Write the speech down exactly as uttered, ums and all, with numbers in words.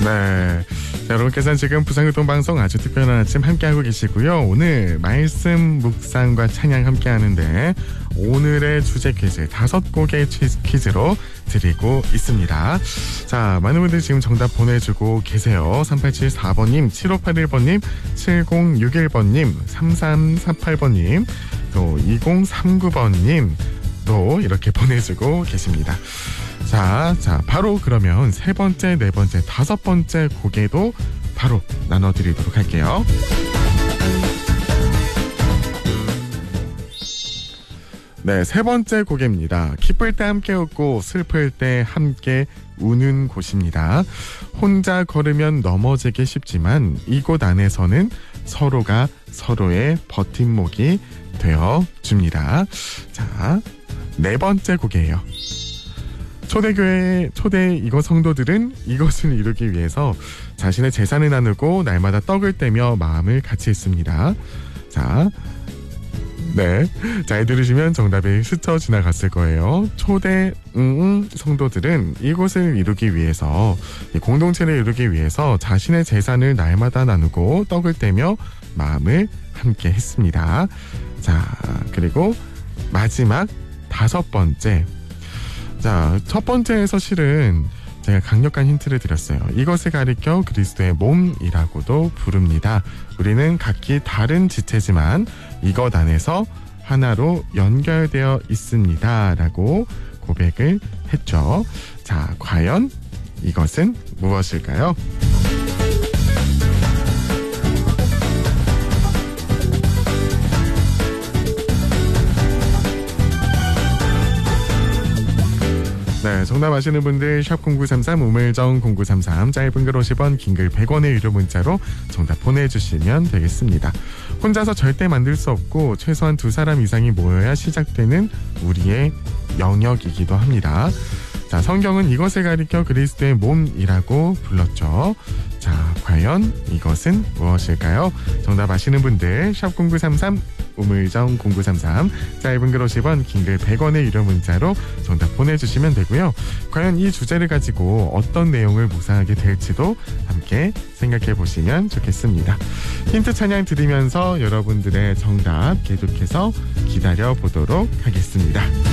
네. 자, 여러분께서는 지금 부산교통방송 아주 특별한 아침 함께하고 계시고요. 오늘 말씀, 묵상과 찬양 함께하는데 오늘의 주제 퀴즈 다섯 곡의 퀴즈로 드리고 있습니다. 자, 많은 분들이 지금 정답 보내주고 계세요. 삼팔칠사 번님, 칠오팔일 번님, 칠공육일 번님, 삼삼사팔 번님, 또 이공삼구 번님 또 이렇게 보내주고 계십니다. 자, 자, 바로 그러면 세 번째, 네 번째, 다섯 번째 곡에도 바로 나눠드리도록 할게요. 네, 세 번째 곡입니다. 기쁠 때 함께 웃고 슬플 때 함께 우는 곳입니다. 혼자 걸으면 넘어지기 쉽지만 이곳 안에서는 서로가 서로의 버팀목이 되어 줍니다. 자, 네 번째 곡이에요. 초대교회 초대 이곳 성도들은 이것을 이루기 위해서 자신의 재산을 나누고 날마다 떡을 떼며 마음을 같이 했습니다. 자, 네, 잘 들으시면 정답이 스쳐 지나갔을 거예요. 초대 음, 성도들은 이곳을 이루기 위해서, 공동체를 이루기 위해서 자신의 재산을 날마다 나누고 떡을 떼며 마음을 함께 했습니다. 자, 그리고 마지막 다섯 번째. 자, 첫 번째에서 실은 제가 강력한 힌트를 드렸어요. 이것을 가리켜 그리스도의 몸이라고도 부릅니다. 우리는 각기 다른 지체지만 이것 안에서 하나로 연결되어 있습니다 라고 고백을 했죠. 자, 과연 이것은 무엇일까요? 네, 정답 아시는 분들 샵 공구삼삼, 우물정 공구삼삼, 짧은 글 오십 원, 긴 글 백 원의 유료 문자로 정답 보내주시면 되겠습니다. 혼자서 절대 만들 수 없고 최소한 두 사람 이상이 모여야 시작되는 우리의 영역이기도 합니다. 자, 성경은 이것을 가리켜 그리스도의 몸이라고 불렀죠. 자, 과연 이것은 무엇일까요? 정답 아시는 분들 샵 공구삼삼, 우물정 공구삼삼, 짧은 글 오십 원, 긴 글 백 원의 유료 문자로 정답 보내주시면 되고요. 과연 이 주제를 가지고 어떤 내용을 묵상하게 될지도 함께 생각해 보시면 좋겠습니다. 힌트 찬양 드리면서 여러분들의 정답 계속해서 기다려 보도록 하겠습니다.